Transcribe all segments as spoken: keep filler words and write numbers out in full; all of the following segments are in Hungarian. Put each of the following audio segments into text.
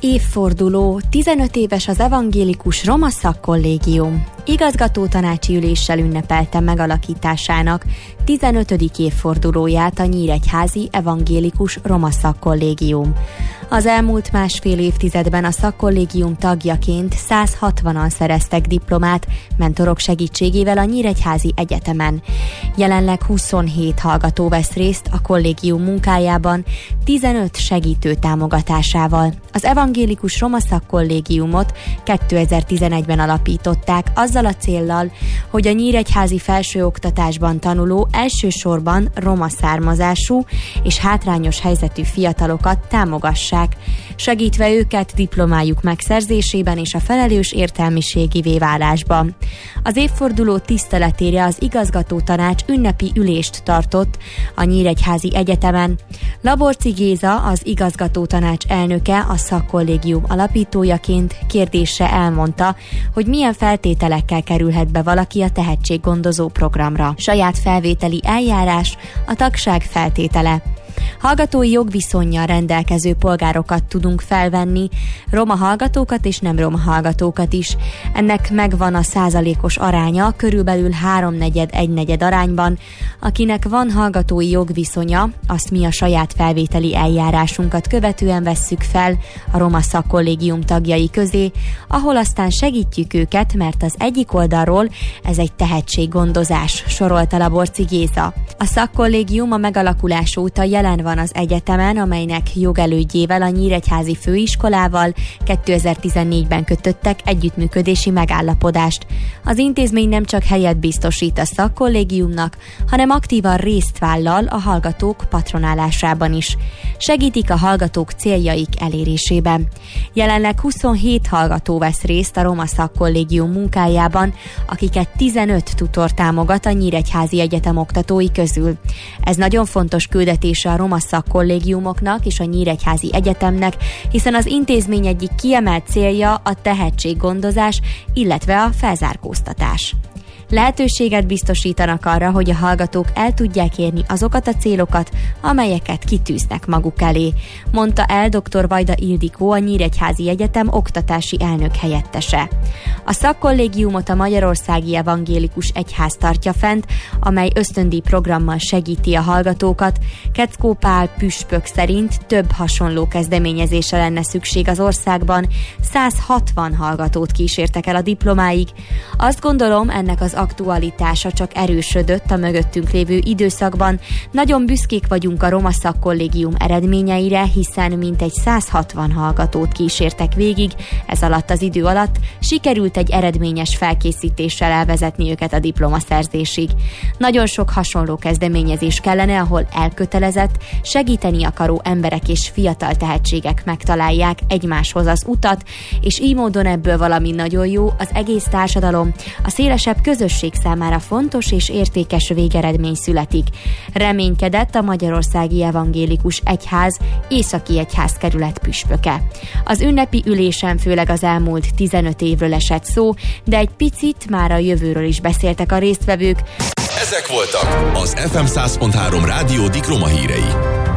Évforduló, tizenöt éves az Evangélikus Roma Szakkollégium. Igazgatótanácsi üléssel ünnepelte megalakításának tizenötödik évfordulóját a Nyíregyházi Evangélikus Roma Szakkollégium. Az elmúlt másfél évtizedben a szakkollégium tagjaként száz hatvanan szereztek diplomát mentorok segítségével a Nyíregyházi Egyetemen. Jelenleg huszonhét hallgató vesz részt a kollégium munkájában, tizenöt segítő támogatásával. Az Evangélikus Roma Szakkollégiumot kétezer-tizenegyben alapították azzal a céllal, hogy a nyíregyházi felsőoktatásban tanuló elsősorban roma származású és hátrányos helyzetű fiatalokat támogassák, segítve őket diplomájuk megszerzésében és a felelős értelmiségivé válásban. Az évforduló tiszteletére az igazgatótanács ünnepi ülést tartott a Nyíregyházi Egyetemen. Laborci Géza, az igazgatótanács elnöke, a szakkollégium alapítójaként kérdésre elmondta, hogy milyen feltételekkel kerülhet be valaki a tehetséggondozó programra. Saját felvételi eljárás a tagság feltétele. Hallgatói jogviszonnyal rendelkező polgárokat tudunk felvenni, roma hallgatókat és nem roma hallgatókat is. Ennek megvan a százalékos aránya, körülbelül háromnegyed egynegyed arányban. Akinek van hallgatói jogviszonya, azt mi a saját felvételi eljárásunkat követően vesszük fel a Roma Szakkollégium tagjai közé, ahol aztán segítjük őket, mert az egyik oldalról ez egy tehetséggondozás, sorolta Laborci Géza. A szakkollégium a megalakulás óta jelen van az egyetemen, amelynek jogelődjével, a Nyíregyházi Főiskolával kétezer-tizennégyben kötöttek együttműködési megállapodást. Az intézmény nem csak helyet biztosít a szakkollégiumnak, hanem aktívan részt vállal a hallgatók patronálásában is. Segítik a hallgatók céljaik elérésében. Jelenleg huszonhét hallgató vesz részt a Roma Szakkollégium munkájában, akiket tizenöt tutor támogat a Nyíregyházi Egyetem oktatói közül. Ez nagyon fontos küldetése a roma szakkollégiumoknak és a Nyíregyházi Egyetemnek, hiszen az intézmény egyik kiemelt célja a tehetséggondozás, illetve a felzárkóztatás. Lehetőséget biztosítanak arra, hogy a hallgatók el tudják érni azokat a célokat, amelyeket kitűznek maguk elé, mondta el dr. Vajda Ildikó, a Nyíregyházi Egyetem oktatási elnök helyettese. A szakkollégiumot a Magyarországi Evangélikus Egyház tartja fent, amely ösztöndíj programmal segíti a hallgatókat. Keckó Pál püspök szerint több hasonló kezdeményezésre lenne szükség az országban, száz hatvan hallgatót kísértek el a diplomáig. Azt gondolom, ennek az aktualitása csak erősödött a mögöttünk lévő időszakban. Nagyon büszkék vagyunk a Roma Szakkollégium eredményeire, hiszen mintegy száz hatvan hallgatót kísértek végig, ez alatt az idő alatt sikerült egy eredményes felkészítéssel elvezetni őket a diplomaszerzésig. Nagyon sok hasonló kezdeményezés kellene, ahol elkötelezett, segíteni akaró emberek és fiatal tehetségek megtalálják egymáshoz az utat, és így módon ebből valami nagyon jó, az egész társadalom, a szélesebb közösség számára fontos és értékes végeredmény születik. Reménykedett a Magyarországi Evangélikus Egyház Északi Egyházkerület püspöke. Az ünnepi ülésen főleg az elmúlt tizenöt évről esett szó, de egy picit már a jövőről is beszéltek a résztvevők. Ezek voltak az ef em száz pont három Rádió Dik Roma hírei.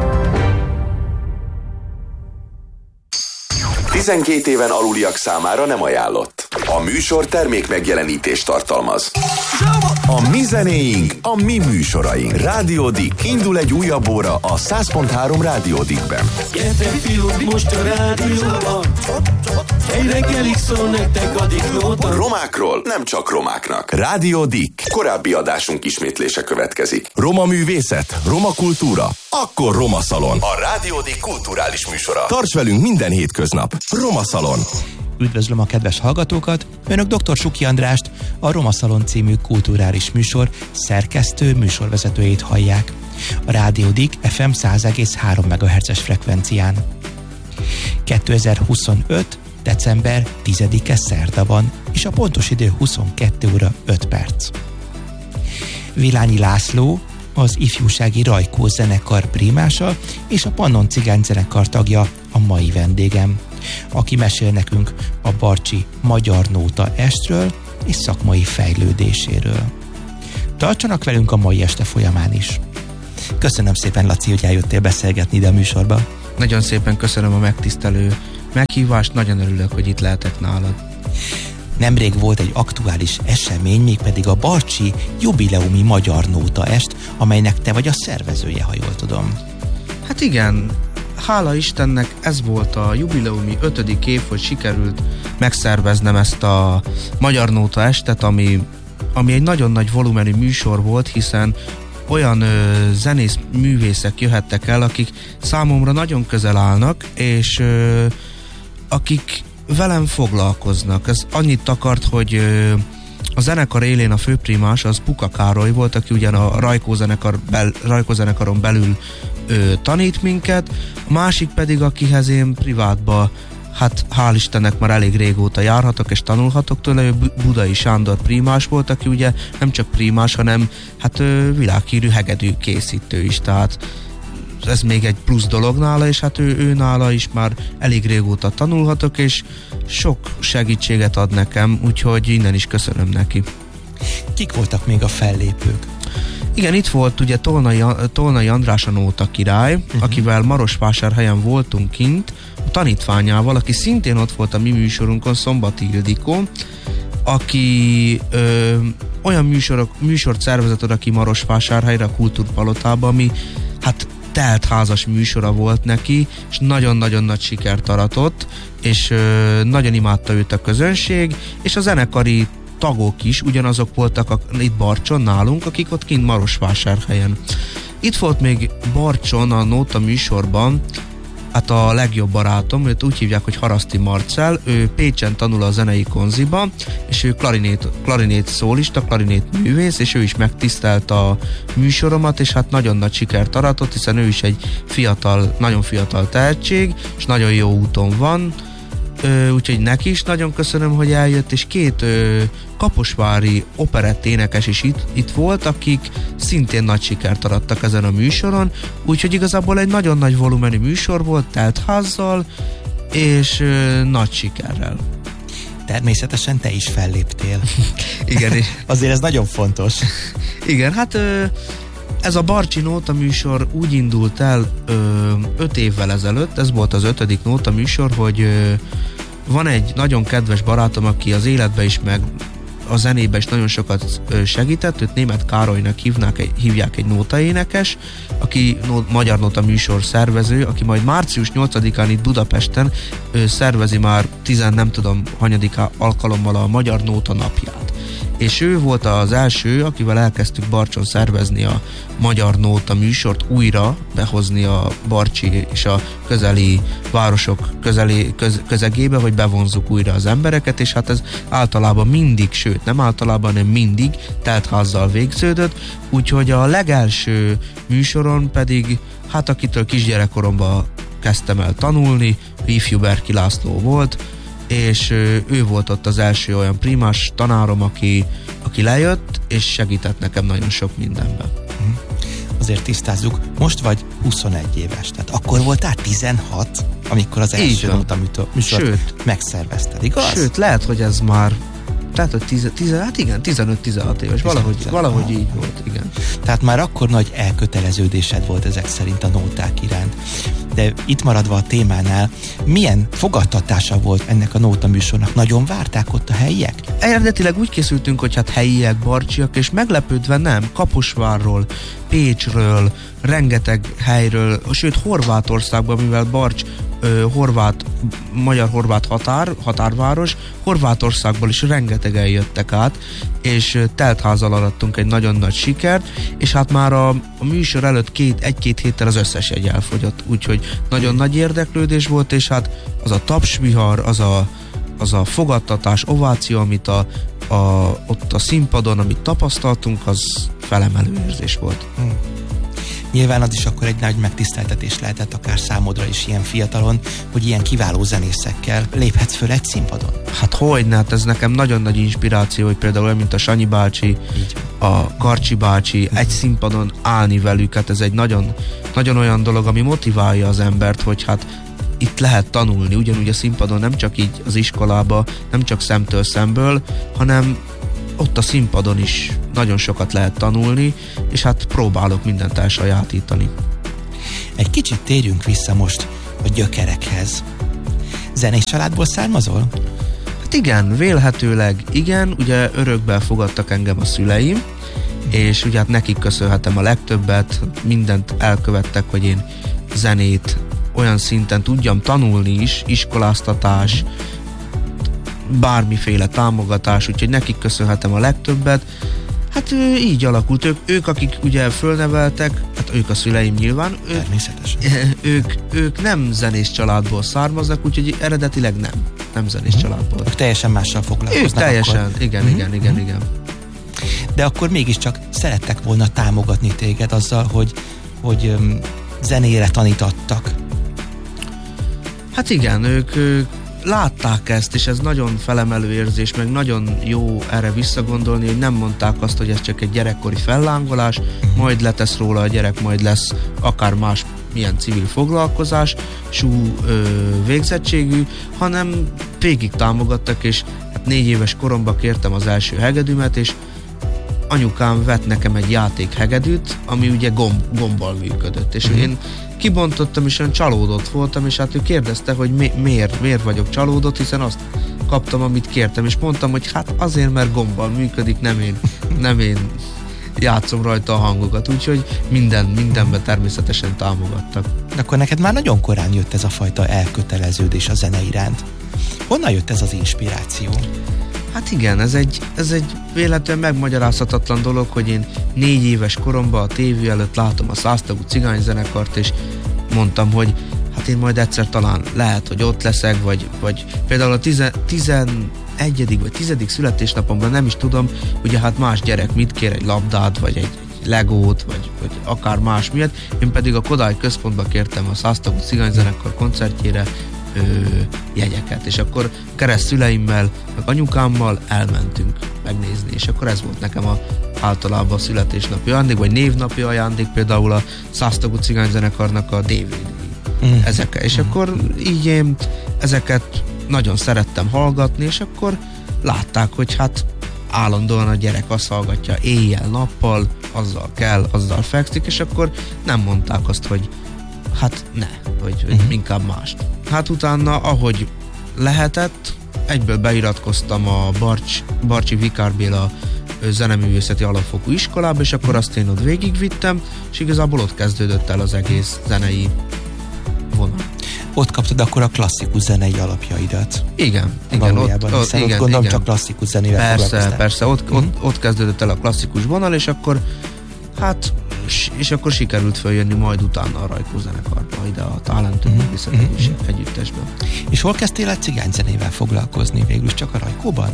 tizenkét éven aluliak számára nem ajánlott. A műsor termék megjelenítést tartalmaz. A mi zenéink, a mi műsoraink. Rádió Dik. Indul egy újabb óra a száz pont három Rádió Dikben. Gyertek fiúk, most a rádióban. Egy reggelig szól nektek a Diklóban. Romákról nem csak romáknak. Rádió Dik. Korábbi adásunk ismétlése következik. Roma művészet, roma kultúra, akkor Roma Szalon. A Rádió Dik kulturális műsora. Tarts velünk minden hétköznap. Roma Szalon. Üdvözlöm a kedves hallgatókat! Önök dr. Suki Andrást, a Roma Szalon című kulturális műsor szerkesztő műsorvezetőjét hallják. A Rádió Dik ef em száz egész három megahertzes frekvencián. kétezer-huszonöt. december tizedike szerda van, és a pontos idő huszonkettő óra öt perc. Vilányi László, az ifjúsági Rajkó zenekar primása és a Pannon Cigány zenekar tagja a mai vendégem, aki mesél nekünk a Barcsi Magyar Nóta Estről és szakmai fejlődéséről. Tartsanak velünk a mai este folyamán is. Köszönöm szépen, Laci, hogy eljöttél beszélgetni ide a műsorba. Nagyon szépen köszönöm a megtisztelő meghívást, nagyon örülök, hogy itt lehetek nálad. Nemrég volt egy aktuális esemény, mégpedig a barcsi jubileumi magyar nóta est, amelynek te vagy a szervezője, ha jól tudom. Hát igen, hála Istennek ez volt a jubileumi ötödik év, hogy sikerült megszerveznem ezt a magyar nóta estet, ami, ami egy nagyon nagy volumenű műsor volt, hiszen olyan ö, zenész művészek jöhettek el, akik számomra nagyon közel állnak, és ö, akik velem foglalkoznak. Ez annyit takart, hogy ö, a zenekar élén a főprimás az Puka Károly volt, aki ugyan a Rajkó, zenekar bel, Rajkó zenekaron belül ö, tanít minket, a másik pedig, akihez én privátba, hát hál' Istennek már elég régóta járhatok és tanulhatok tőle, ő Budai Sándor primás volt, aki ugye nem csak primás, hanem hát ö, világhírű hegedű készítő is, tehát ez még egy plusz dolog nála, és hát ő, ő nála is már elég régóta tanulhatok, és sok segítséget ad nekem, úgyhogy innen is köszönöm neki. Kik voltak még a fellépők? Igen, itt volt ugye Tolnai, Tolnai András a nóta király, uh-huh. akivel Marosvásárhelyen voltunk kint, a tanítványával, aki szintén ott volt a mi műsorunkon, Szombati Ildikó, aki ö, olyan műsorok, műsort szervezett oda ki Marosvásárhelyre, a Kultúrpalotába, ami hát teltházas műsora volt neki, és nagyon-nagyon nagy sikert aratott, és ö, nagyon imádta őt a közönség, és a zenekari tagok is ugyanazok voltak a, itt Barcson nálunk, akik ott kint Marosvásárhelyen. Itt volt még Barcson a nóta műsorban, hát a legjobb barátom, őt úgy hívják, hogy Haraszti Marcell, ő Pécsen tanul a zenei konziba, és ő klarinét, klarinét szólista, klarinét művész, és ő is megtisztelt a műsoromat, és hát nagyon nagy sikert aratott, hiszen ő is egy fiatal, nagyon fiatal tehetség, és nagyon jó úton van, Ö, úgyhogy neki is nagyon köszönöm, hogy eljött, és két ö, kaposvári operett énekes is itt, itt volt, akik szintén nagy sikert arattak ezen a műsoron, úgyhogy igazából egy nagyon nagy volumenű műsor volt, teltházzal, és ö, nagy sikerrel. Természetesen te is felléptél. Igen. Azért ez nagyon fontos. Igen, hát ö, ez a Barcsi Nóta műsor úgy indult el ö, öt évvel ezelőtt, ez volt az ötödik nóta műsor, hogy ö, van egy nagyon kedves barátom, aki az életbe is, meg a zenébe is nagyon sokat ö, segített, őt Németh Károlynak hívnák, egy, hívják, egy nótaénekes, aki no, magyar nóta műsor szervező, aki majd március nyolcadikán itt Budapesten ö, szervezi már tizen nem tudom hanyadik alkalommal a Magyar Nóta napját. És ő volt az első, akivel elkezdtük Barcson szervezni a Magyar Nóta műsort, újra behozni a Barcsi és a közeli városok közeli, köz, közegébe, hogy bevonzzuk újra az embereket, és hát ez általában mindig, sőt nem általában, hanem mindig teltházzal végződött, úgyhogy a legelső műsoron pedig, hát akitől kisgyerekkoromban kezdtem el tanulni, ifjú Berki László volt, és ő volt ott az első olyan primás tanárom, aki, aki lejött, és segített nekem nagyon sok mindenben. Azért tisztázzuk, most vagy huszonegy éves, tehát akkor voltál tizenhat, amikor az első nóta műsort megszervezted, igaz? Sőt, lehet, hogy ez már tehát, hogy tíz, tíz, hát igen, tizenöt-tizenhat éves, valahogy, valahogy így volt, igen. Tehát már akkor nagy elköteleződésed volt ezek szerint a nóták iránt. De itt maradva a témánál, milyen fogadtatása volt ennek a nóta műsornak? Nagyon várták ott a helyiek? Eredetileg úgy készültünk, hogy hát helyiek, barcsiak, és meglepődve nem, Kaposvárról, Pécsről, rengeteg helyről, sőt Horvátországban, mivel Barcs ö, horvát, magyar-horvát határ, határváros, Horvátországból is rengeteg eljöttek át, és ö, teltházzal arattunk egy nagyon nagy sikert, és hát már a, a műsor előtt két, egy-két héttel az összes jegy elfogyott, úgyhogy nagyon nagy érdeklődés volt, és hát az a tapsvihar, az a, az a fogadtatás, ováció, amit a, a, ott a színpadon, amit tapasztaltunk, az felemelő érzés volt. Hmm. Nyilván az is akkor egy nagy megtiszteltetés lehetett akár számodra is ilyen fiatalon, hogy ilyen kiváló zenészekkel léphetsz föl egy színpadon. Hát hogyne, hát ez nekem nagyon nagy inspiráció, hogy például olyan, mint a Sanyi bácsi, a Karcsi bácsi, egy színpadon állni velük, hát ez egy nagyon, nagyon olyan dolog, ami motiválja az embert, hogy hát itt lehet tanulni, ugyanúgy a színpadon nem csak így az iskolába, nem csak szemtől szemből, hanem ott a színpadon is nagyon sokat lehet tanulni, és hát próbálok mindent elsajátítani. Egy kicsit térjünk vissza most a gyökerekhez. zenés családból származol? Hát igen, vélhetőleg igen, ugye örökbe fogadtak engem a szüleim, és ugye hát nekik köszönhetem a legtöbbet, mindent elkövettek, hogy én zenét olyan szinten tudjam tanulni is, iskoláztatás, bármiféle támogatás, úgyhogy nekik köszönhetem a legtöbbet. Hát így alakult. Ők, ők akik ugye fölneveltek, hát ők a szüleim nyilván, ők, ők, ők nem zenés családból származnak, úgyhogy eredetileg nem, nem zenés uh-huh. családból. Ők teljesen mással foglalkoznak. Ők teljesen, akkor. igen, uh-huh. igen, igen, igen. De akkor mégiscsak szerettek volna támogatni téged azzal, hogy, hogy um, zenére tanítattak. Hát igen, ők, ők látták ezt, és ez nagyon felemelő érzés, meg nagyon jó erre visszagondolni, hogy nem mondták azt, hogy ez csak egy gyerekkori fellángolás, uh-huh. majd letesz róla a gyerek, majd lesz akár más milyen civil foglalkozás, sú ö, végzettségű, hanem végig támogattak, és hát négy éves koromban kértem az első hegedűmet, és anyukám vett nekem egy játék hegedűt, ami ugye gomb, gombbal működött, és uh-huh. én kibontottam, és olyan csalódott voltam, és hát ő kérdezte, hogy mi, miért, miért vagyok csalódott, hiszen azt kaptam, amit kértem, és mondtam, hogy hát azért, mert gombbal működik, nem én, nem én játszom rajta a hangokat, úgyhogy minden, mindenben természetesen támogattak. Akkor neked már nagyon korán jött ez a fajta elköteleződés a zene iránt. Honnan jött ez az inspiráció? Hát igen, ez egy, ez egy véletlenül megmagyarázhatatlan dolog, hogy én négy éves koromban a tévé előtt látom a száztagú cigányzenekart, és mondtam, hogy hát én majd egyszer talán lehet, hogy ott leszek, vagy, vagy például a tizenegyedik vagy tizedik születésnapomban nem is tudom, ugye hát más gyerek mit kér, egy labdát, vagy egy, egy legót, vagy, vagy akár más miatt. Én pedig a Kodály Központba kértem a száztagú cigányzenekar koncertjére Ö, jegyeket, és akkor keresztszüleimmel, meg anyukámmal elmentünk megnézni, és akkor ez volt nekem a általában a születésnapi ajándék, vagy névnapi ajándék, például a száztagú cigányzenekarnak a dé vé dé mm. ezek, és mm. akkor így én ezeket nagyon szerettem hallgatni, és akkor látták, hogy hát állandóan a gyerek azt hallgatja éjjel-nappal, azzal kell, azzal fekszik, és akkor nem mondták azt, hogy hát ne, hogy, hogy uh-huh. inkább mást. Hát utána, ahogy lehetett, egyből beiratkoztam a Barcs, Barcsi Vikár Béla zeneművészeti alapfokú iskolába, és akkor azt én ott végigvittem, és igazából ott kezdődött el az egész zenei vonal. Ott kaptad akkor a klasszikus zenei alapjaidat. Igen, igen, ott, ott, ott, igen, ott gondolom igen. csak klasszikus zenével persze, foglalkoztál. Persze, ott, uh-huh. ott, ott kezdődött el a klasszikus vonal, és akkor hát és akkor sikerült följönni majd utána a Rajkó zenekarba, ide a Talentum művészeti uh-huh. együttesbe. És hol kezdtél el cigányzenével foglalkozni? Végül csak a Rajkóban?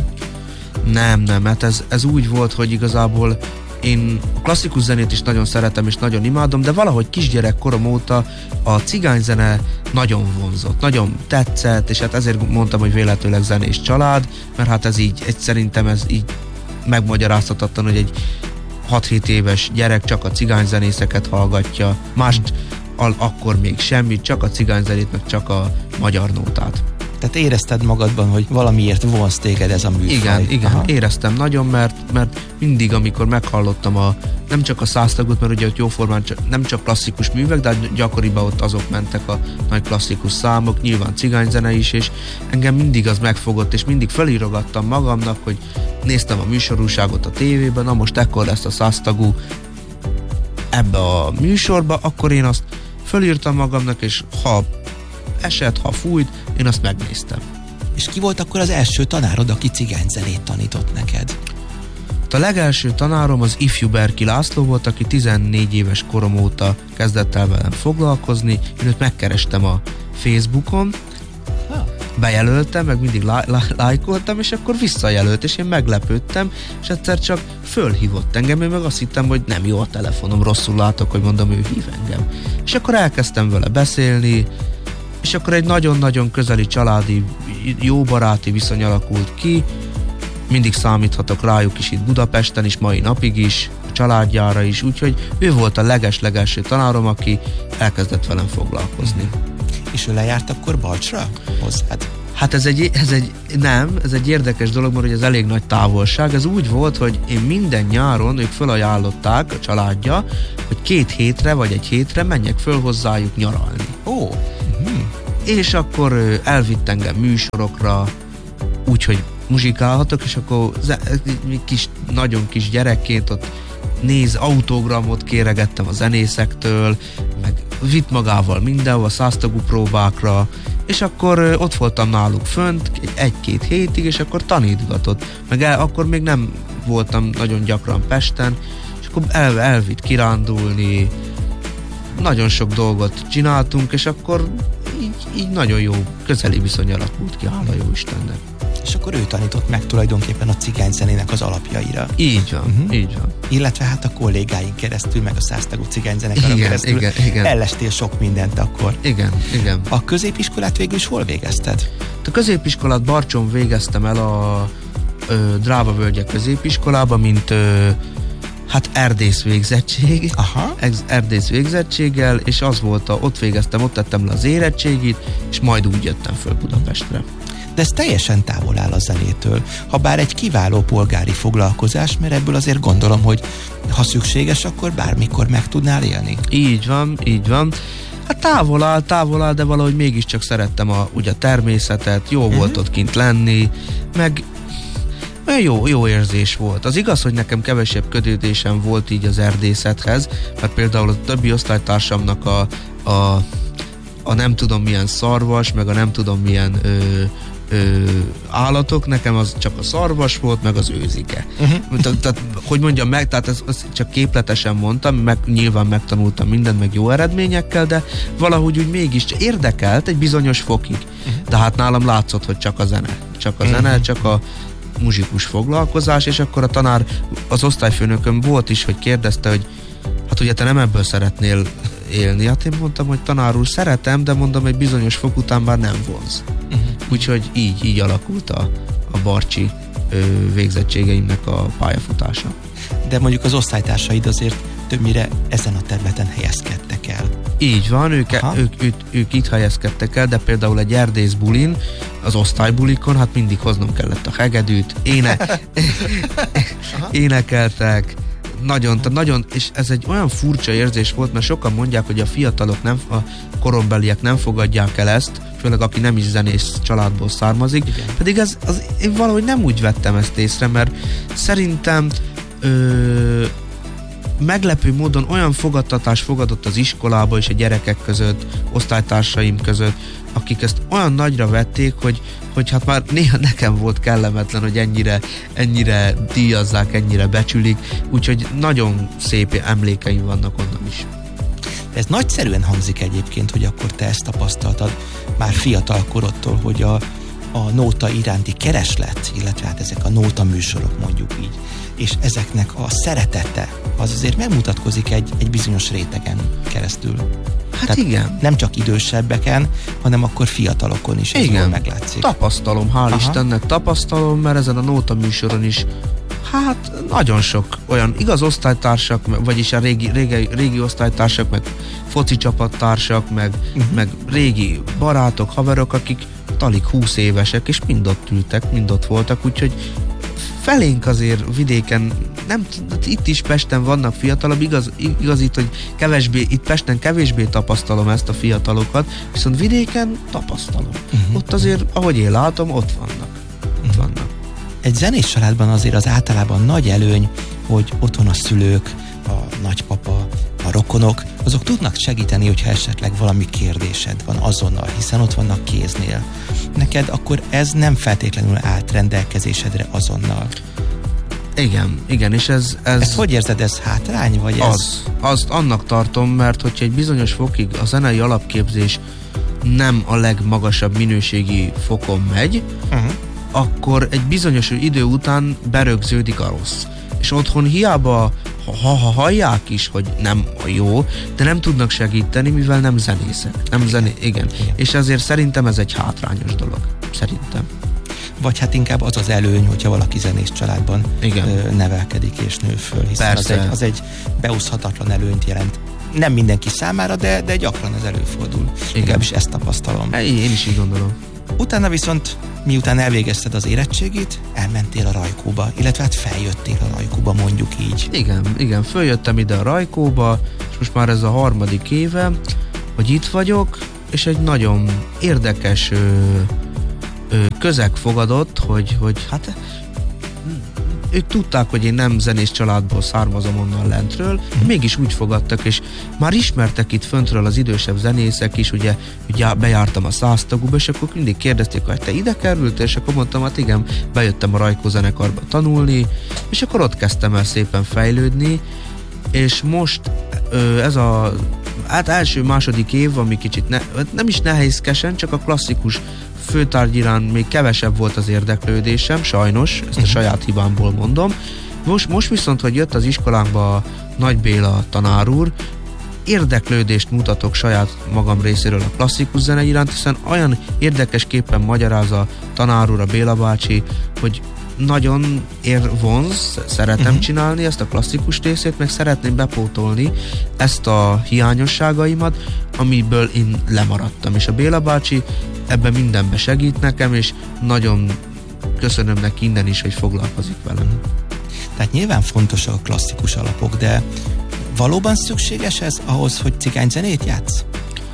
Nem, nem, hát ez, ez úgy volt, hogy igazából én a klasszikus zenét is nagyon szeretem és nagyon imádom, de valahogy kisgyerek korom óta a cigányzene nagyon vonzott, nagyon tetszett, és hát ezért mondtam, hogy véletlenül zenés család, mert hát ez így, egy, szerintem ez így megmagyarázhatatlan, hogy egy hat-hét éves gyerek csak a cigányzenészeket hallgatja, mást al- akkor még semmit, csak a cigányzenét, meg csak a magyar nótát. Tehát érezted magadban, hogy valamiért vonz téged ez a műfaj. Igen, igen, Aha. éreztem nagyon, mert, mert mindig, amikor meghallottam a, nem csak a száztagot, mert ugye ott jóformán csak, nem csak klasszikus művek, de gyakoriban ott azok mentek a nagy klasszikus számok, nyilván cigányzene is, és engem mindig az megfogott, és mindig felírogattam magamnak, hogy néztem a műsorúságot a tévében, na most ekkor lesz a száztagú ebbe a műsorba, akkor én azt felírtam magamnak, és ha esett, ha fújt, én azt megnéztem. És ki volt akkor az első tanárod, aki cigányzenét tanított neked? A legelső tanárom az ifjú Berki László volt, aki tizennégy éves korom óta kezdett el velem foglalkozni. Én őt megkerestem a Facebookon, bejelöltem, meg mindig lá- lá- lájkoltam, és akkor visszajelölt, és én meglepődtem, és egyszer csak fölhívott engem, én meg azt hittem, hogy nem jó a telefonom, rosszul látok, hogy mondom, ő hív engem. És akkor elkezdtem vele beszélni, és akkor egy nagyon-nagyon közeli családi, jó baráti viszony alakult ki, mindig számíthatok rájuk is itt Budapesten is, mai napig is, a családjára is, úgyhogy ő volt a leges-legelső tanárom, aki elkezdett velem foglalkozni. És ő lejárt akkor Barcsra hozzád? Hát ez egy, ez egy, nem, ez egy érdekes dolog, mert ez elég nagy távolság. Ez úgy volt, hogy én minden nyáron ők felajánlották, a családja, hogy két hétre vagy egy hétre menjek föl hozzájuk nyaralni. Ó, uh-huh. és akkor elvitt engem műsorokra, úgyhogy muzsikálhatok, és akkor kis, nagyon kis gyerekként ott néz, autogramot kéregettem a zenészektől, meg vitt magával mindenhol, száztagú próbákra, és akkor ott voltam náluk fönt egy-két hétig, és akkor tanítgatott. Meg el, akkor még nem voltam nagyon gyakran Pesten, és akkor el, elvitt kirándulni, nagyon sok dolgot csináltunk, és akkor így, így nagyon jó közeli viszony alakult ki, hála jó Istennek. És akkor ő tanított meg tulajdonképpen a cigányzenének az alapjaira. Így van, uh-huh. így van. Illetve hát a kollégáink keresztül, meg a száztagú cigányzenekaron keresztül igen, igen. ellestél sok mindent akkor. Igen, igen. A középiskolát végül is hol végezted? A középiskolát Barcson végeztem el a ö, Dráva Völgyek középiskolába, mint ö, hát erdész végzettség. Aha. Erdész végzettséggel, és az volt, a, ott végeztem, ott tettem le az érettségit, és majd úgy jöttem föl Budapestre. De ez teljesen távol áll a zenétől. Habár egy kiváló polgári foglalkozás, mert ebből azért gondolom, hogy ha szükséges, akkor bármikor meg tudnál élni. Így van, így van. Hát távol áll, távol áll, de valahogy mégiscsak szerettem a, ugye a természetet, jó uh-huh. volt ott kint lenni, meg jó, jó érzés volt. Az igaz, hogy nekem kevesebb kötődésem volt így az erdészethez, mert például a többi osztálytársamnak a, a, a nem tudom milyen szarvas, meg a nem tudom milyen ö, ö, állatok, nekem az csak a szarvas volt, meg az őzike. Uh-huh. Tehát, tehát, hogy mondjam meg, tehát ezt, ezt csak képletesen mondtam, meg nyilván megtanultam mindent, meg jó eredményekkel, de valahogy úgy mégis érdekelt egy bizonyos fokig. Uh-huh. De hát nálam látszott, hogy csak a zene. Csak a zene, uh-huh. csak a muzsikus foglalkozás, és akkor a tanár, az osztályfőnököm volt is, hogy kérdezte, hogy hát ugye te nem ebből szeretnél élni. Hát én mondtam, hogy tanár úr, szeretem, de mondom, egy bizonyos fok után már nem vonz. Uh-huh. Úgyhogy így, így alakult a, a barcsi ö, végzettségeimnek a pályafutása. De mondjuk az osztálytársaid azért többnyire ezen a területen helyezkedtek el. Így van, ők, ők, ők, ők itt helyezkedtek el, de például egy erdész bulin, az osztálybulikon, hát mindig hoznom kellett a hegedűt, éne... énekeltek, nagyon, nagyon, és ez egy olyan furcsa érzés volt, mert sokan mondják, hogy a fiatalok, nem, a korombeliek nem fogadják el ezt, főleg aki nem is zenész családból származik, igen. Pedig ez, az, én valahogy nem úgy vettem ezt észre, mert szerintem ö, meglepő módon olyan fogadtatás fogadott az iskolába és a gyerekek között, osztálytársaim között, akik ezt olyan nagyra vették, hogy, hogy hát már néha nekem volt kellemetlen, hogy ennyire, ennyire díjazzák, ennyire becsülik, úgyhogy nagyon szép emlékeim vannak onnan is. Ez nagyszerűen hangzik egyébként, hogy akkor te ezt tapasztaltad már fiatal korodtól, hogy a, a nóta iránti kereslet, illetve hát ezek a nóta műsorok, mondjuk így, és ezeknek a szeretete, az azért megmutatkozik egy, egy bizonyos rétegen keresztül. Hát tehát igen. Nem csak idősebbeken, hanem akkor fiatalokon is ez jól meglátszik. Tapasztalom, hál' Aha. Istennek tapasztalom, mert ezen a nóta műsoron is hát nagyon sok olyan igaz osztálytársak, vagyis a régi, régi, régi osztálytársak, meg foci csapattársak, meg, uh-huh. meg régi barátok, haverok, akik alig húsz évesek, és mind ott ültek, mind ott voltak, úgyhogy felénk azért vidéken, nem, itt is Pesten vannak fiatalabb, igaz, igaz itt, hogy kevésbé, itt Pesten kevésbé tapasztalom ezt a fiatalokat, viszont vidéken tapasztalom. Uh-huh. Ott azért, ahogy én látom, ott vannak. Ott uh-huh. vannak. Egy zenés családban azért az általában nagy előny, hogy otthon a szülők, a nagypapa, a rokonok, azok tudnak segíteni, hogyha esetleg valami kérdésed van azonnal, hiszen ott vannak kéznél. Neked akkor ez nem feltétlenül állt rendelkezésedre azonnal. Igen, igen, és ez... Ez, ez hogy érzed, ez hátrány, vagy ez? Az, azt annak tartom, mert hogyha egy bizonyos fokig a zenei alapképzés nem a legmagasabb minőségi fokon megy, uh-huh. akkor egy bizonyos idő után berögződik a rossz. És otthon hiába, ha, ha hallják is, hogy nem a jó, de nem tudnak segíteni, mivel nem zenészek. Nem zené, igen. igen. És ezért szerintem ez egy hátrányos dolog. Szerintem. Vagy hát inkább az az előny, hogyha valaki zenész családban igen. nevelkedik és nő föl, hiszen az egy, az egy beúszhatatlan előnyt jelent. Nem mindenki számára, de, de gyakran ez előfordul. Legalábbis ezt tapasztalom. Én is így gondolom. Utána viszont, miután elvégezted az érettségit, elmentél a Rajkóba, illetve hát feljöttél a Rajkóba, mondjuk így. Igen, igen, följöttem ide a Rajkóba, és most már ez a harmadik éve, hogy itt vagyok, és egy nagyon érdekes ö, ö, közeg fogadott, hogy, hogy hát ők tudták, hogy én nem zenés családból származom onnan lentről, mm. mégis úgy fogadtak, és már ismertek itt föntről az idősebb zenészek is, ugye, ugye bejártam a száztagúba, és akkor mindig kérdezték, hogy te ide kerültél, és akkor mondtam, hát igen, bejöttem a Rajkó zenekarba tanulni, és akkor ott kezdtem el szépen fejlődni, és most ez a hát első-második év, ami kicsit ne, nem is nehézkesen, csak a klasszikus főtárgy iránt még kevesebb volt az érdeklődésem, sajnos, ezt a saját hibámból mondom. Most, most viszont, hogy jött az iskolánkba Nagy Béla tanár úr, érdeklődést mutatok saját magam részéről a klasszikus zene iránt, hiszen olyan érdekesképpen magyaráz a tanár úr, a Béla bácsi, hogy nagyon ér vonz, szeretem uh-huh. csinálni ezt a klasszikus részét, meg szeretném bepótolni ezt a hiányosságaimat, amiből én lemaradtam, és a Béla bácsi ebben mindenben segít nekem, és nagyon köszönöm neki innen is, hogy foglalkozik velem. Tehát nyilván fontosak a klasszikus alapok, de valóban szükséges ez ahhoz, hogy cigányzenét játsz?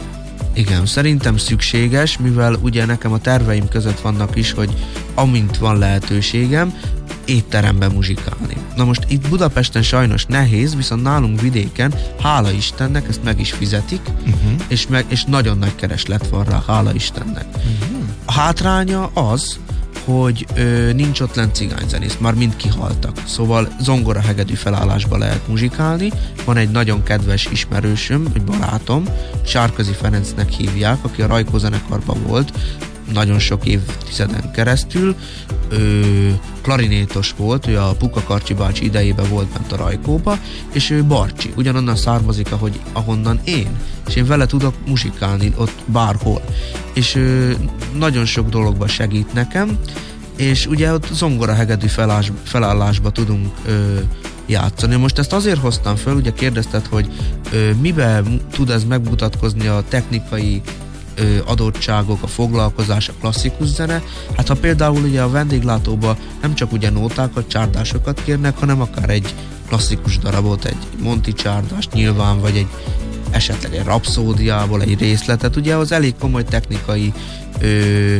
Igen, szerintem szükséges, mivel ugye nekem a terveim között vannak is, hogy amint van lehetőségem, étteremben muzsikálni. Na most itt Budapesten sajnos nehéz, viszont nálunk vidéken, hála Istennek, ezt meg is fizetik, uh-huh. és, meg, és nagyon nagy kereslet van rá, hála Istennek. Uh-huh. A hátránya az, hogy ö, nincs ott lent cigányzenész, már mind kihaltak. Szóval zongora hegedű felállásba lehet muzsikálni. Van egy nagyon kedves ismerősöm, egy barátom, Sárközi Ferencnek hívják, aki a Rajkó zenekarban volt, nagyon sok évtizeden keresztül. Ö, klarinétos volt, ő a Puka Karcsi bácsi idejében volt bent a Rajkóba, és ő Barcsi, ugyanonnan származik, ahogy, ahonnan én. És én vele tudok muzsikálni ott bárhol. És ö, nagyon sok dologban segít nekem, és ugye ott zongora hegedű felállás, felállásba tudunk ö, játszani. Most ezt azért hoztam föl, ugye kérdezted, hogy ö, miben tud ez megmutatkozni a technikai adottságok, a foglalkozás, a klasszikus zene. Hát ha például ugye a vendéglátóba nem csak ugye nótákat, csárdásokat kérnek, hanem akár egy klasszikus darabot, egy Monti csárdást nyilván, vagy egy esetleg egy rapszódiából egy részletet, ugye az elég komoly technikai ö, ö,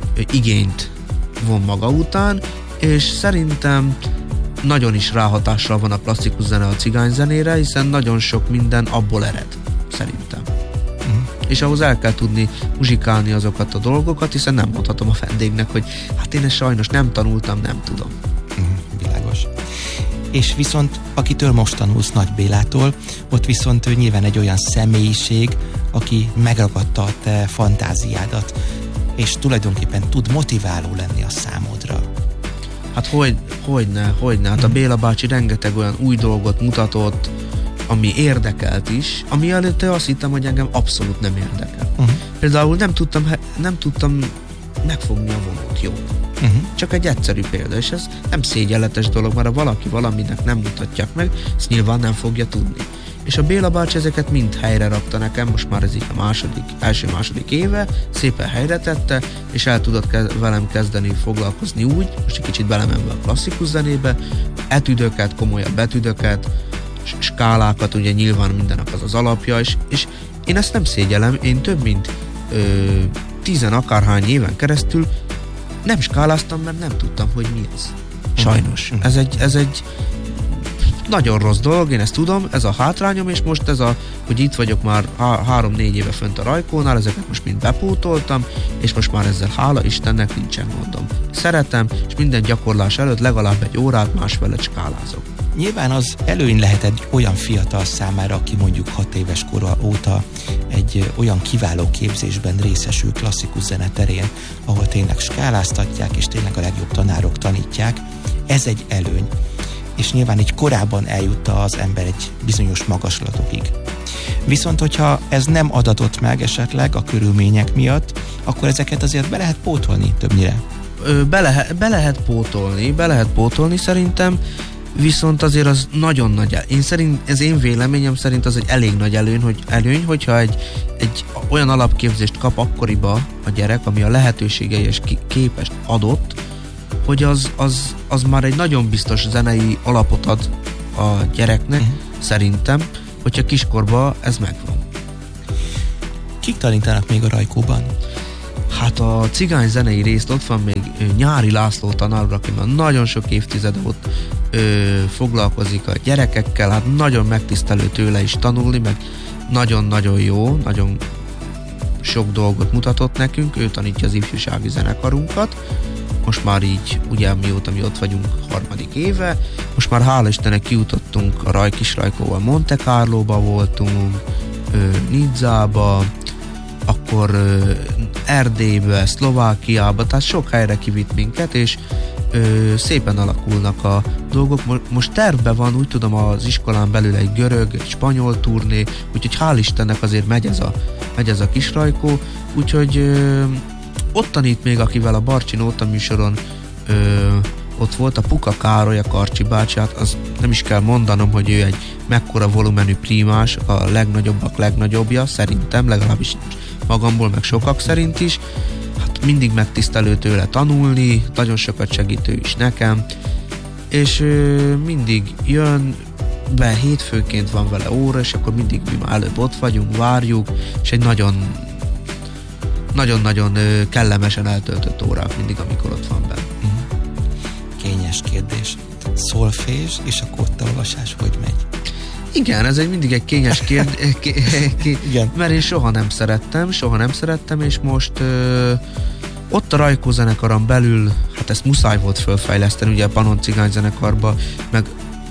igényt von maga után, és szerintem nagyon is ráhatással van a klasszikus zene a cigányzenére, hiszen nagyon sok minden abból ered, szerintem. És ahhoz el kell tudni muzsikálni azokat a dolgokat, hiszen nem mondhatom a vendégnek, hogy hát én ezt sajnos nem tanultam, nem tudom. Mm, világos. És viszont, akitől most tanulsz, Nagy Bélától, ott viszont ő nyilván egy olyan személyiség, aki megragadta a te fantáziádat, és tulajdonképpen tud motiváló lenni a számodra. Hát hogy, hogyne, hogyne. Hát a Béla bácsi rengeteg olyan új dolgot mutatott, ami érdekelt is, ami előtte azt hittem, hogy engem abszolút nem érdekel. Uh-huh. Például nem tudtam, nem tudtam megfogni a vonót jól. Uh-huh. Csak egy egyszerű példa, és ez nem szégyenletes dolog, mert ha valaki valaminek nem mutatják meg, ezt nyilván nem fogja tudni. És a Béla bácsi ezeket mind helyre rakta nekem, most már ez így a második, első-második éve, szépen helyre tette, és el tudott kez- velem kezdeni foglalkozni úgy, most egy kicsit belemenve a klasszikus zenébe, etüdöket, komolyabb etüdöket, skálákat, ugye nyilván mindennek az az alapja, és, és én ezt nem szégyellem, én több mint ö, tizen akárhány éven keresztül nem skáláztam, mert nem tudtam, hogy mi ez. Sajnos. Ez egy, ez egy nagyon rossz dolog, én ezt tudom, ez a hátrányom, és most ez a, hogy itt vagyok már há- három-négy éve fönt a Rajkónál, ezeket most mind bepótoltam, és most már ezzel hála Istennek nincsen gondom. Szeretem, és minden gyakorlás előtt legalább egy órát másfelet skálázok. Nyilván az előny lehet egy olyan fiatal számára, aki mondjuk hat éves kora óta egy olyan kiváló képzésben részesül klasszikus zene terén, ahol tényleg skáláztatják, és tényleg a legjobb tanárok tanítják. Ez egy előny, és nyilván így korábban eljutta az ember egy bizonyos magaslatokig. Viszont, hogyha ez nem adatott meg esetleg a körülmények miatt, akkor ezeket azért be lehet pótolni többnyire. Ö, be, lehet, be lehet pótolni, be lehet pótolni szerintem, viszont azért az nagyon nagy el. Én szerint, ez én véleményem szerint az egy elég nagy előny, hogy előny, hogyha egy, egy olyan alapképzést kap akkoriba a gyerek, ami a lehetőségei és képest adott, hogy az, az, az már egy nagyon biztos zenei alapot ad a gyereknek, uh-huh. szerintem, hogyha kiskorban ez megvan. Kik tanítanak még a Rajkóban? Hát a cigány zenei részt ott van még Nyári László tanár, aki már nagyon sok évtized ott ö, foglalkozik a gyerekekkel, hát nagyon megtisztelő tőle is tanulni, meg nagyon-nagyon jó, nagyon sok dolgot mutatott nekünk, ő tanítja az ifjúsági zenekarunkat, most már így, ugye mióta mi ott vagyunk harmadik éve, most már hála Istennek kijutottunk a Raj, kis Rajkóval, Monte Carlóba voltunk, ö, Nidzába, akkor ö, Erdélybe, Szlovákiába, tehát sok helyre kivitt minket, és ö, szépen alakulnak a dolgok. Most tervben van, úgy tudom, az iskolán belül egy görög, egy spanyol turné, úgyhogy hál' Istennek azért megy ez a, megy ez a kis Rajkó, úgyhogy ö, ott tanít még, akivel a Barcsi Nóta műsoron ö, ott volt a Puka Károly, a Karcsi bácsi, hát az nem is kell mondanom, hogy ő egy mekkora volumenű prímás, a legnagyobbak legnagyobbja, szerintem, legalábbis magamból, meg sokak szerint is. Hát mindig megtisztelő tőle tanulni, nagyon sokat segítő is nekem, és ö, mindig jön be, hétfőként van vele óra, és akkor mindig mi már előbb ott vagyunk, várjuk, és egy nagyon nagyon-nagyon ö, kellemesen eltöltött órák mindig, amikor ott van benne. Kényes kérdés. Szolfés és a kottaolvasás hogy megy? Igen, ez egy mindig egy kényes kérdés, mert én soha nem szerettem, soha nem szerettem, és most ö, ott a Rajkó zenekaron belül, hát ezt muszáj volt fölfejleszteni, ugye a Pannon cigány zenekarba, meg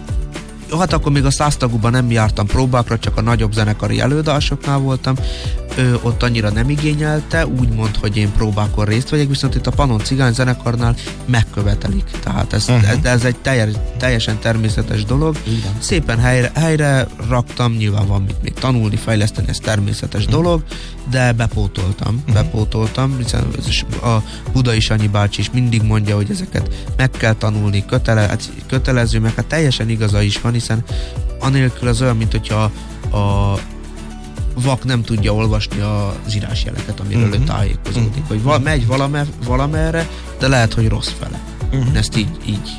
hát akkor még a száztagúban nem jártam próbákra, csak a nagyobb zenekari előadásoknál voltam, ö, ott annyira nem igényelte, úgymond, hogy én próbákon részt vegyek, viszont itt a Pannon cigány zenekarnál megkövetelik, tehát ez, uh-huh. ez, ez egy teljes, teljesen természetes dolog. Igen. Szépen helyre, helyre raktam, nyilván van mit még tanulni, fejleszteni, ez természetes uh-huh. dolog, de bepótoltam, uh-huh. bepótoltam, hiszen a Budai Sanyi bácsi is mindig mondja, hogy ezeket meg kell tanulni, kötele, kötelező, meg hát teljesen igaza is van, hiszen anélkül az olyan, mint hogyha a vak nem tudja olvasni az írásjeleket, amiről uh-huh. ő tájékozódik, uh-huh. hogy val- megy valame, valamerre, de lehet, hogy rossz fele. Uh-huh. Ezt így, így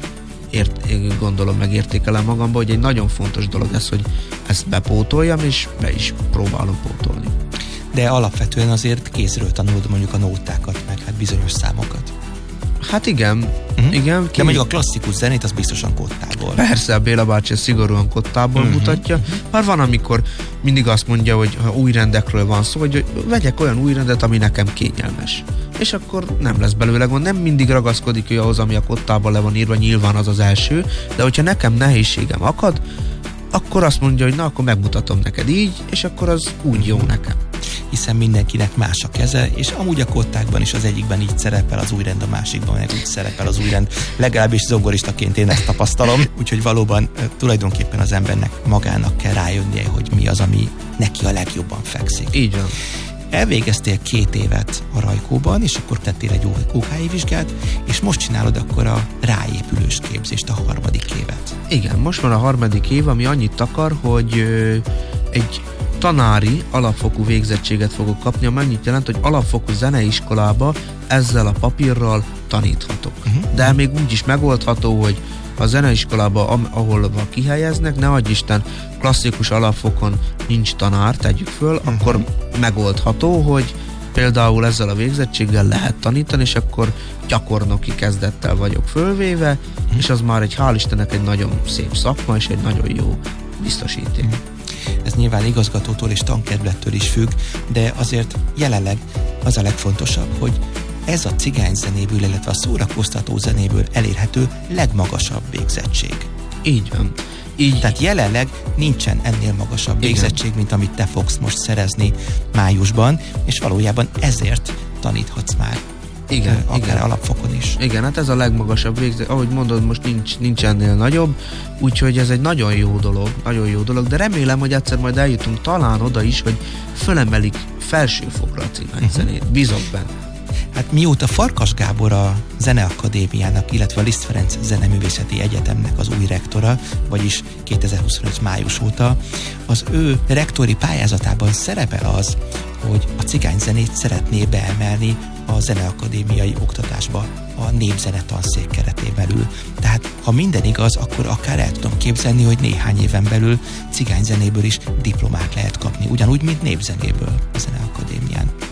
ért, gondolom, megértékelem magamba, hogy egy nagyon fontos dolog ez, hogy ezt bepótoljam, és be is próbálom pótolni. De alapvetően azért kézről tanulod mondjuk a nótákat, meg hát bizonyos számokat. Hát igen, uh-huh. igen. De mondjuk a klasszikus zenét az biztosan kottából. Persze, a Béla bácsi szigorúan kottából uh-huh. mutatja. Már van, amikor mindig azt mondja, hogy ha új rendekről van szó, hogy vegyek olyan új rendet, ami nekem kényelmes. És akkor nem lesz belőle gond. Nem mindig ragaszkodik ő ahhoz, ami a kottában le van írva, nyilván az az első, de hogyha nekem nehézségem akad, akkor azt mondja, hogy na, akkor megmutatom neked így, és akkor az úgy jó nekem. Hiszen mindenkinek más a keze, és amúgy a kottákban is az egyikben így szerepel az új rend, a másikban meg úgy szerepel az új rend. Legalábbis zongoristaként én ezt tapasztalom, úgyhogy valóban tulajdonképpen az embernek magának kell rájönnie, hogy mi az, ami neki a legjobban fekszik. Így van. Elvégeztél két évet a Rajkóban, és akkor tettél egy ó ká i vizsgát, és most csinálod akkor a ráépülős képzést, a harmadik évet. Igen, most van a harmadik év, ami annyit akar, hogy ö, egy tanári alapfokú végzettséget fogok kapni, ami annyit jelent, hogy alapfokú zeneiskolába ezzel a papírral taníthatok. Uh-huh. De még úgy is megoldható, hogy a zeneiskolába, ahol kihelyeznek, ne adj Isten, klasszikus alapfokon nincs tanár, tegyük föl, uh-huh. akkor megoldható, hogy például ezzel a végzettséggel lehet tanítani, és akkor gyakornoki kezdettel vagyok fölvéve, uh-huh. és az már egy, hál' Istennek, egy nagyon szép szakma, és egy nagyon jó biztosíték. Uh-huh. Ez nyilván igazgatótól és tankerülettől is függ, de azért jelenleg az a legfontosabb, hogy ez a cigányzenéből, illetve a szórakoztató zenéből elérhető legmagasabb végzettség. Így van. Így. Tehát jelenleg nincsen ennél magasabb Igen. végzettség, mint amit te fogsz most szerezni májusban, és valójában ezért taníthatsz már. Igen, akár igen. alapfokon is. Igen, hát ez a legmagasabb végzet, ahogy mondod, most nincs, nincs ennél nagyobb, úgyhogy ez egy nagyon jó dolog, nagyon jó dolog, de remélem, hogy egyszer majd eljutunk talán oda is, hogy fölemelik felsőfokra a cigányzenét. Uh-huh. Bízok benne. Hát mióta Farkas Gábor a Zeneakadémiának, illetve a Liszt Ferenc Zeneművészeti Egyetemnek az új rektora, vagyis kétezer-huszonöt május óta, az ő rektori pályázatában szerepel az, hogy a cigányzenét szeretné beemelni a zeneakadémiai oktatásba a népzene tanszék keretén belül. Tehát, ha minden igaz, akkor akár el tudom képzelni, hogy néhány éven belül cigányzenéből is diplomát lehet kapni, ugyanúgy, mint népzenéből a Zeneakadémián.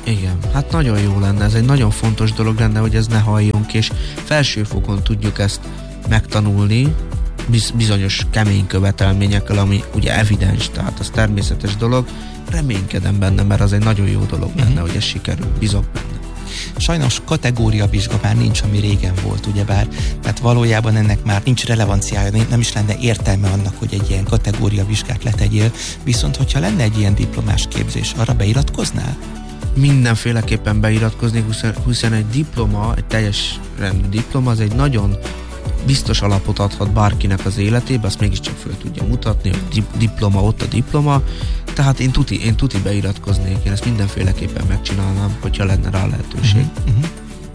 Igen, hát nagyon jó lenne, ez egy nagyon fontos dolog lenne, hogy ez ne halljon ki, és felsőfokon tudjuk ezt megtanulni, biz- bizonyos kemény követelményekkel, ami ugye evidens, tehát az természetes dolog. Reménykedem benne, mert az egy nagyon jó dolog lenne, uh-huh. hogy ez sikerül, bízok benne. Sajnos kategória vizsga már nincs, ami régen volt, ugyebár, tehát valójában ennek már nincs relevanciája, nem is lenne értelme annak, hogy egy ilyen kategória vizsgát letegyél, viszont hogyha lenne egy ilyen diplomás képzés, arra beiratkoznál? Mindenféleképpen beiratkoznék, hiszen egy diploma, egy teljes rendű diploma, az egy nagyon biztos alapot adhat bárkinek az életébe, azt mégiscsak föl tudja mutatni, hogy di- diploma, ott a diploma, tehát én tuti, én tuti beiratkoznék, én ezt mindenféleképpen megcsinálnám, hogyha lenne rá lehetőség. Uh-huh, uh-huh.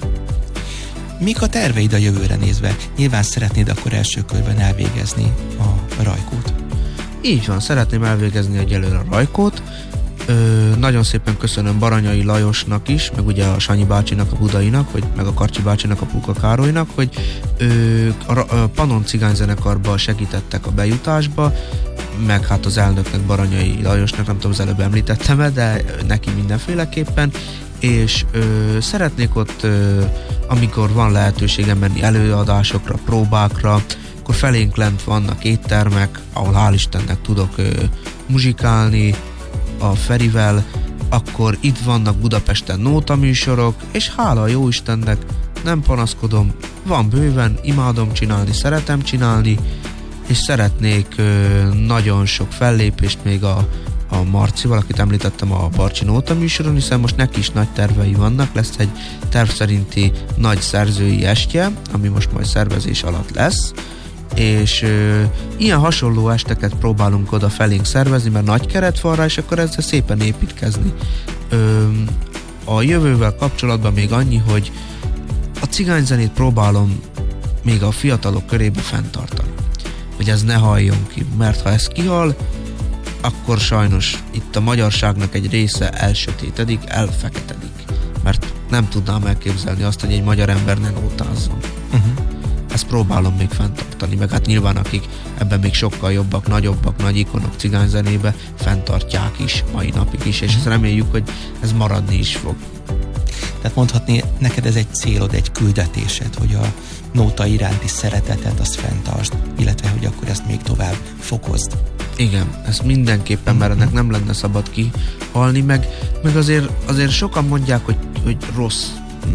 Mik a terveid a jövőre nézve? Nyilván szeretnéd akkor első körben elvégezni a rajkót. Így van, szeretném elvégezni egyelőre a rajkót. Ö, nagyon szépen köszönöm Baranyai Lajosnak is, meg ugye a Sanyi bácsinak, a Budainak, hogy, meg a Karcsi bácsinak, a Puka Károlynak, hogy ők a, a Panon cigányzenekarban segítettek a bejutásba, meg hát az elnöknek, Baranyai Lajosnak, nem tudom, az előbb említettem-e, de neki mindenféleképpen, és ö, szeretnék ott, ö, amikor van lehetőségem menni előadásokra, próbákra, akkor felénk lent vannak éttermek, ahol hál' Istennek tudok ö, muzsikálni a Ferivel, akkor itt vannak Budapesten nótaműsorok, és hála a Jóistennek, nem panaszkodom, van bőven, imádom csinálni, szeretem csinálni, és szeretnék ö, nagyon sok fellépést még a, a Marcival, akit említettem a Barcsi nótaműsoron, hiszen most neki is nagy tervei vannak, lesz egy terv szerinti nagy szerzői estje, ami most majd szervezés alatt lesz, és ö, ilyen hasonló esteket próbálunk oda felénk szervezni, mert nagy keret van rá, és akkor ezzel szépen építkezni. Ö, a jövővel kapcsolatban még annyi, hogy a cigányzenét próbálom még a fiatalok körébe fenntartani, hogy ez ne halljon ki, mert ha ez kihal, akkor sajnos itt a magyarságnak egy része elsötétedik, elfeketedik, mert nem tudnám elképzelni azt, hogy egy magyar ember ne nótázzon. Uh-huh. Ezt próbálom még fenntartani, meg hát nyilván akik ebben még sokkal jobbak, nagyobbak, nagy ikonok cigányzenébe fenntartják is mai napig is, és ezt reméljük, hogy ez maradni is fog. Tehát mondhatni, neked ez egy célod, egy küldetésed, hogy a nóta iránti szeretetet azt fenntartsd, illetve hogy akkor ezt még tovább fokozd. Igen, ez mindenképpen, mert ennek nem lenne szabad kihalni, meg, meg azért, azért sokan mondják, hogy, hogy rossz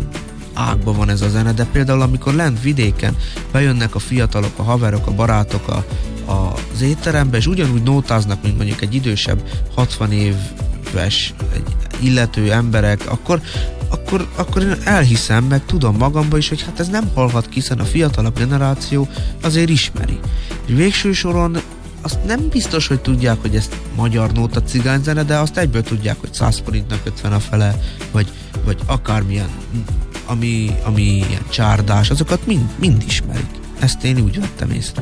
ágban van ez a zene, de például amikor lent vidéken bejönnek a fiatalok, a haverok, a barátok a, a, az étterembe, és ugyanúgy nótáznak, mint mondjuk egy idősebb hatvan éves egy illető emberek, akkor, akkor, akkor én elhiszem, meg tudom magamba is, hogy hát ez nem halhat ki, hiszen a fiatalabb generáció azért ismeri. És végső soron azt nem biztos, hogy tudják, hogy ez magyar nóta cigányzene, de azt egyből tudják, hogy száz forintnak ötven a fele, vagy, vagy akármilyen, ami, ami ilyen csárdás, azokat mind, mind ismerik. Ezt én úgy vettem észre.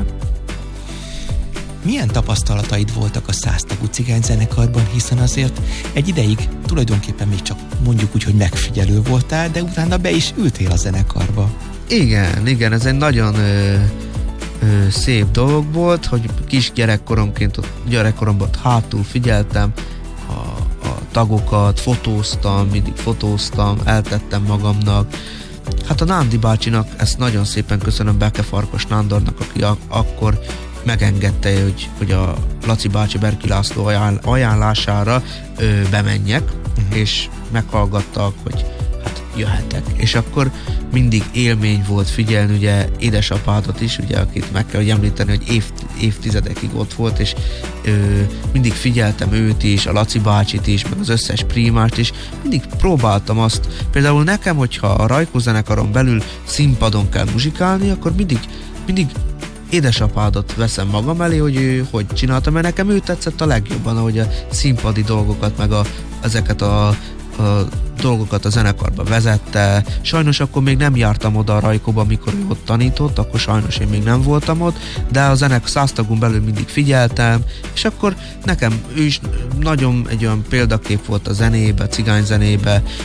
Milyen tapasztalataid voltak a száztagú cigányzenekarban, hiszen azért egy ideig tulajdonképpen még csak mondjuk úgy, hogy megfigyelő voltál, de utána be is ültél a zenekarba. Igen, igen, ez egy nagyon ö, ö, szép dolog volt, hogy kis gyerekkoromként, gyerekkoromban hátul figyeltem a, a tagokat, fotóztam, mindig fotóztam, eltettem magamnak. Hát a Nándi bácsinak ezt nagyon szépen köszönöm, Beke Farkas Nándornak, aki a, akkor megengedte, hogy, hogy a Laci bácsi, Berki László ajánl- ajánlására ö, bemenjek, uh-huh. és meghallgattak, hogy hát jöhetek. És akkor mindig élmény volt figyelni, ugye édesapádat is, ugye, akit meg kell említeni, hogy év, évtizedekig ott volt, és ö, mindig figyeltem őt is, a Laci bácsit is, meg az összes primást is, mindig próbáltam azt, például nekem, hogyha a Rajkó zenekaron belül színpadon kell muzsikálni, akkor mindig, mindig édesapádat veszem magam elé, hogy ő hogy csinálta, mert nekem ő tetszett a legjobban, ahogy a színpadi dolgokat, meg a, ezeket a, a dolgokat a zenekarba vezette. Sajnos akkor még nem jártam oda a Rajkóba, amikor ő ott tanított, akkor sajnos én még nem voltam ott, de a zenek száztagon belül mindig figyeltem, és akkor nekem ő is nagyon egy olyan példakép volt a zenébe, cigányzenébe,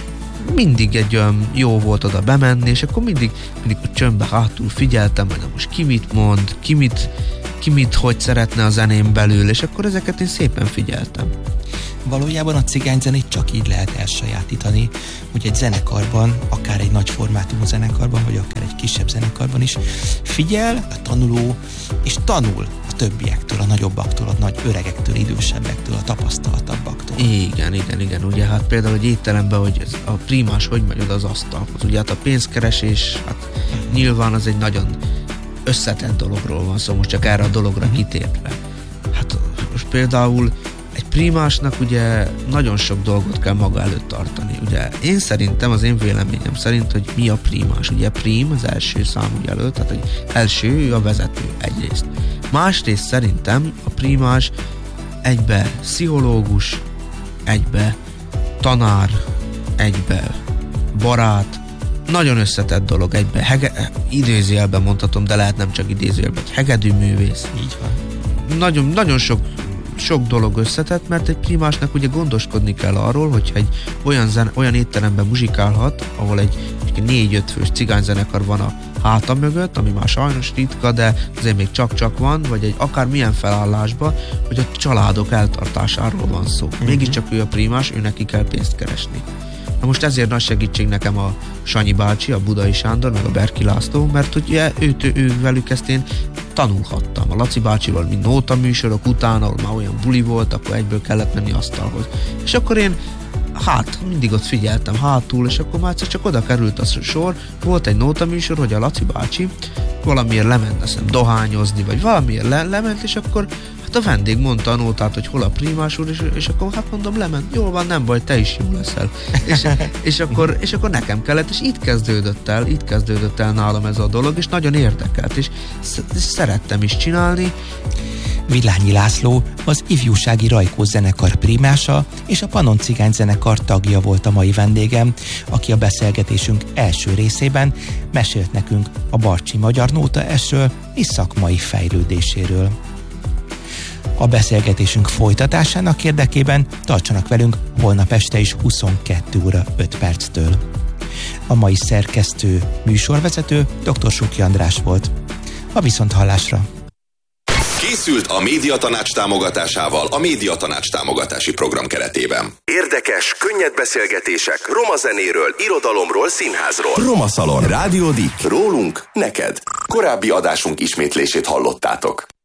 mindig egy olyan jó volt oda bemenni, és akkor mindig, mindig a csömbbe hátul figyeltem, hogy na most ki mit mond, ki mit, ki mit hogy szeretne a zenén belül, és akkor ezeket én szépen figyeltem. Valójában a cigányzenét csak így lehet elsajátítani, hogy egy zenekarban, akár egy nagy formátumú zenekarban, vagy akár egy kisebb zenekarban is figyel a tanuló, és tanul a többiektől, a nagyobbaktól, a nagy öregektől, idősebbektől, a tapasztaltabbaktól. Igen, igen, igen. Ugye hát például egy étteremben, hogy a primás hogy megy oda az asztalhoz. Ugye hát a pénzkeresés, hát uh-huh. nyilván az egy nagyon összetett dologról van szó, most csak erre a dologra uh-huh. kitérve. Hát most például egy primásnak ugye nagyon sok dolgot kell maga előtt tartani. Ugye én szerintem, az én véleményem szerint, hogy mi a primás. Ugye prim az első számú jelölt, tehát hogy első, ő a vezető egyrészt. Másrészt szerintem a primás egybe pszichológus, egybe tanár, egybe barát, nagyon összetett dolog, egybe hege, idézőjelben mondhatom, de lehet nem csak idézőjelben, egy hegedűművész. Így van. Nagyon, nagyon sok sok dolog összetett, mert egy primásnak ugye gondoskodni kell arról, hogyha egy olyan, zen, olyan étteremben muzsikálhat, ahol egy, egy négy-öt fős cigányzenekar van a háta mögött, ami már sajnos ritka, de azért még csak-csak van, vagy egy akár milyen felállásban, hogy a családok eltartásáról van szó. Mm-hmm. Mégiscsak ő a primás, ő neki kell pénzt keresni. Na most ezért nagy segítség nekem a Sanyi bácsi, a Budai Sándor, meg a Berki László, mert ugye őt, ő, ő velük ezt én tanulhattam. A Laci bácsival mind nóta műsorok után, ahol már olyan buli volt, akkor egyből kellett menni asztalhoz. És akkor én hát mindig ott figyeltem hátul, és akkor már csak oda került a sor, volt egy nóta műsor, hogy a Laci bácsi valamiért lement, hiszem, dohányozni, vagy valamiért le, lement, és akkor hát a vendég mondta a nótát, hogy hol a primás úr, és, és akkor hát mondom, lement, jól van, nem baj, te is jó leszel. és, és, akkor, és akkor nekem kellett, és itt kezdődött el, itt kezdődött el nálam ez a dolog, és nagyon érdekelt, és, és szerettem is csinálni. Villányi László az ifjúsági Rajkó zenekar primása és a Pannon Cigány zenekar tagja volt a mai vendégem, aki a beszélgetésünk első részében mesélt nekünk a Barcsi Magyar Nóta Esről és szakmai fejlődéséről. A beszélgetésünk folytatásának érdekében tartsanak velünk holnap este is huszonkettő óra öt perctől. A mai szerkesztő, műsorvezető dr. Suki András volt. A viszonthallásra! Készült a Médiatanács támogatásával a Médiatanács támogatási program keretében. Érdekes, könnyed beszélgetések roma zenéről, irodalomról, színházról. Roma Szalon. Rádió Dick. Rólunk, neked. Korábbi adásunk ismétlését hallottátok.